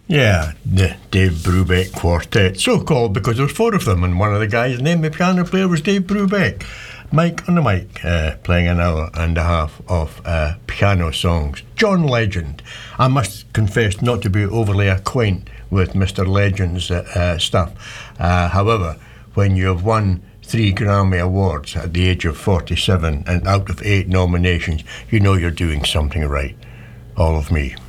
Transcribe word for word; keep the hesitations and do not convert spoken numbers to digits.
Yeah, the Dave Brubeck Quartet, so called because there was four of them, and one of the guys named the piano player was Dave Brubeck. Mike on the mic, uh, playing an hour and a half of uh, piano songs. John Legend. I must confess not to be overly acquaint with Mister Legend's uh, uh, stuff. Uh, however, when you have won three Grammy Awards at the age of forty-seven and out of eight nominations, you know you're doing something right. All of me.